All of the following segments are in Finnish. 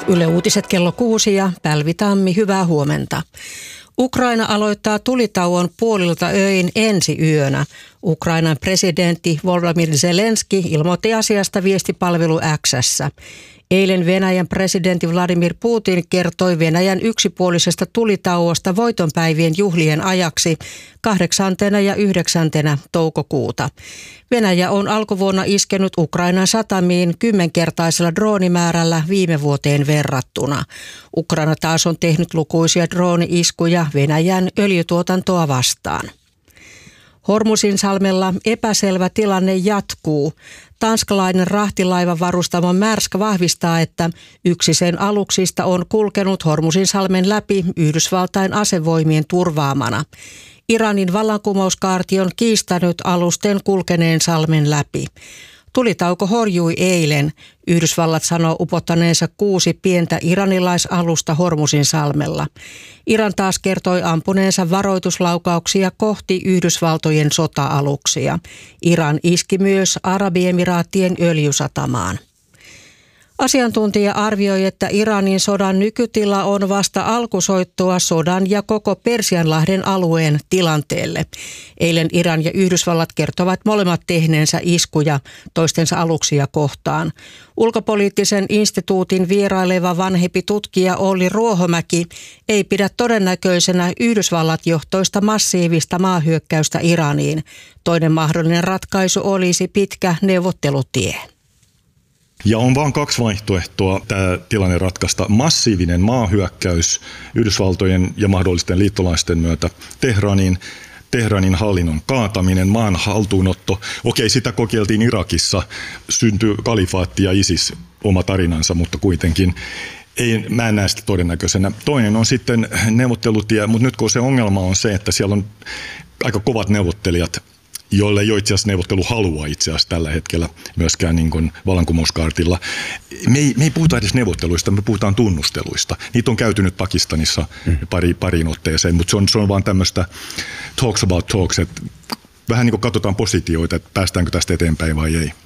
Yle Uutiset kello 6 ja Päivi Tammi, hyvää huomenta. Ukraina aloittaa tulitauon puolilta öin ensi yönä. Ukrainan presidentti Volodymyr Zelenski ilmoitti asiasta viestipalvelu X:ssä. Eilen Venäjän presidentti Vladimir Putin kertoi Venäjän yksipuolisesta tulitauosta voitonpäivien juhlien ajaksi 8. ja 9. toukokuuta. Venäjä on alkuvuonna iskenyt Ukrainan satamiin 10-kertaisella droonimäärällä viime vuoteen verrattuna. Ukraina taas on tehnyt lukuisia drooni-iskuja Venäjän öljytuotantoa vastaan. Hormuzinsalmella epäselvä tilanne jatkuu. Tanskalainen rahtilaiva varustamo Maersk vahvistaa, että yksi sen aluksista on kulkenut Hormuzinsalmen läpi Yhdysvaltain asevoimien turvaamana. Iranin vallankumouskaarti on kiistänyt alusten kulkeneen salmen läpi. Tulitauko horjui eilen. Yhdysvallat sanoo upottaneensa 6 pientä iranilaisalusta Hormuzinsalmella. Iran taas kertoi ampuneensa varoituslaukauksia kohti Yhdysvaltojen sota-aluksia. Iran iski myös Arabiemiraattien öljysatamaan. Asiantuntija arvioi, että Iranin sodan nykytila on vasta alkusoittoa sodan ja koko Persianlahden alueen tilanteelle. Eilen Iran ja Yhdysvallat kertovat molemmat tehneensä iskuja toistensa aluksia kohtaan. Ulkopoliittisen instituutin vieraileva vanhempi tutkija Olli Ruohomäki ei pidä todennäköisenä Yhdysvallat-johtoista massiivista maahyökkäystä Iraniin. Toinen mahdollinen ratkaisu olisi pitkä neuvottelutie. Ja on vain 2 vaihtoehtoa tämä tilanne ratkaista. Massiivinen maahyökkäys Yhdysvaltojen ja mahdollisten liittolaisten myötä Teheranin hallinnon kaataminen, maan haltuunotto. Okei, sitä kokeiltiin Irakissa, syntyi kalifaatti ja ISIS, oma tarinansa, mutta kuitenkin. Mä en näe sitä todennäköisenä. Toinen on sitten neuvottelutie, mutta nyt kun se ongelma on se, että siellä on aika kovat neuvottelijat, joille ei ole itse asiassa neuvotteluhalua itse asiassa tällä hetkellä myöskään niin kuin vallankumouskaartilla. Me ei puhuta edes neuvotteluista, me puhutaan tunnusteluista. Niitä on käyty nyt Pakistanissa pariin otteeseen, mutta se on vaan tämmöistä talks about talks, että vähän niin kuin katsotaan positioita, että päästäänkö tästä eteenpäin vai ei.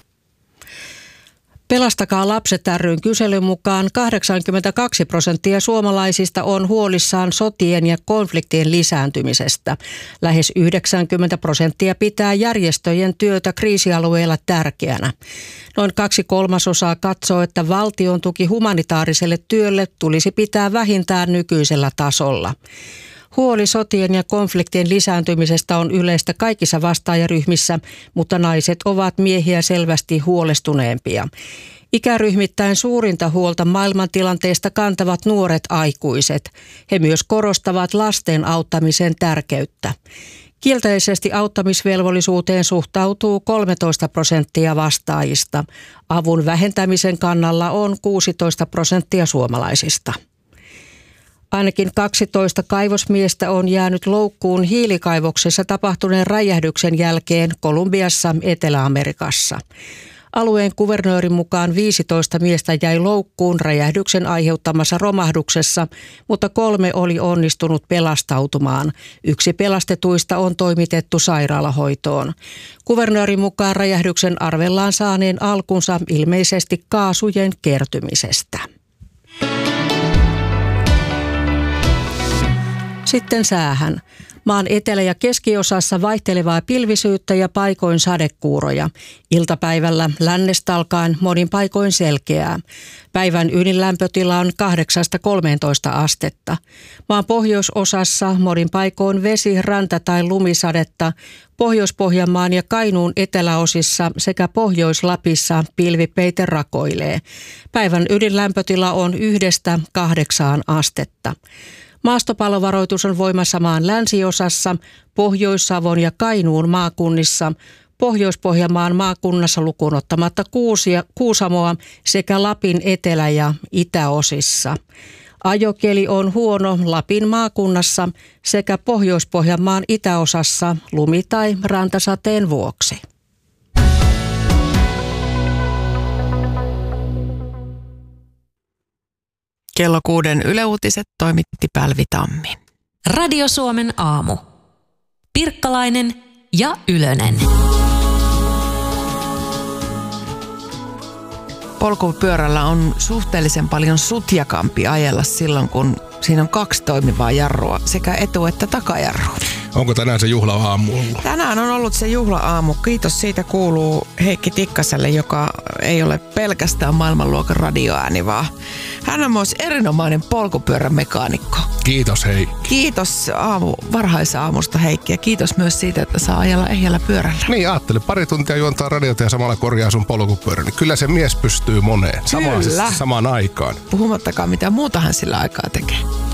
Pelastakaa lapset ry:n kyselyn mukaan 82% suomalaisista on huolissaan sotien ja konfliktien lisääntymisesestä. Lähes 90% pitää järjestöjen työtä kriisialueilla tärkeänä. Noin 2/3 katsoo, että valtion tuki humanitaariselle työlle tulisi pitää vähintään nykyisellä tasolla. Huoli sotien ja konfliktien lisääntymisestä on yleistä kaikissa vastaajaryhmissä, mutta naiset ovat miehiä selvästi huolestuneempia. Ikäryhmittäin suurinta huolta maailmantilanteesta kantavat nuoret aikuiset. He myös korostavat lasten auttamisen tärkeyttä. Kielteisesti auttamisvelvollisuuteen suhtautuu 13% vastaajista. Avun vähentämisen kannalla on 16% suomalaisista. Ainakin 12 kaivosmiestä on jäänyt loukkuun hiilikaivoksessa tapahtuneen räjähdyksen jälkeen Kolumbiassa, Etelä-Amerikassa. Alueen kuvernöörin mukaan 15 miestä jäi loukkuun räjähdyksen aiheuttamassa romahduksessa, mutta 3 oli onnistunut pelastautumaan. 1 pelastetuista on toimitettu sairaalahoitoon. Kuvernöörin mukaan räjähdyksen arvellaan saaneen alkunsa ilmeisesti kaasujen kertymisestä. Sitten säähän. Maan etelä- ja keskiosassa vaihtelevaa pilvisyyttä ja paikoin sadekuuroja. Iltapäivällä lännestä alkaen monin paikoin selkeää. Päivän ydinlämpötila on 8-13 astetta. Maan pohjoisosassa monin paikoin vesi-, ranta- tai lumisadetta. Pohjois-Pohjanmaan ja Kainuun eteläosissa sekä Pohjois-Lapissa pilvipeite rakoilee. Päivän ydinlämpötila on 1-8 astetta. Maastopallovaroitus on voimassa maan länsiosassa, Pohjois-Savon ja Kainuun maakunnissa, Pohjois-Pohjanmaan maakunnassa lukuun ottamatta Kuusamoa sekä Lapin etelä- ja itäosissa. Ajokeli on huono Lapin maakunnassa sekä Pohjois-Pohjanmaan itäosassa lumi- tai rantasateen vuoksi. Kello 6 Yle Uutiset toimitti Päivi Tammi. Radio Suomen aamu. Pirkkalainen ja Ylönen. polkupyörällä on suhteellisen paljon sutjakampi ajella silloin, kun siinä on 2 toimivaa jarrua, sekä etu- että takajarru. Onko tänään se juhla-aamu ollut? Tänään on ollut se juhla-aamu. Kiitos siitä kuuluu Heikki Tikkaselle, joka ei ole pelkästään maailmanluokan radioääni, vaan hän on myös erinomainen polkupyörämekaanikko. Kiitos Heikki. Kiitos varhaisaamusta Heikki ja kiitos myös siitä, että saa ajella ehjällä pyörällä. Niin, ajattelin 2 tuntia juontaa radiota ja samalla korjaa sun polkupyörän. Niin kyllä se mies pystyy moneen. Kyllä. Samaan aikaan. Puhumattakaan mitä muuta hän sillä aikaa tekee.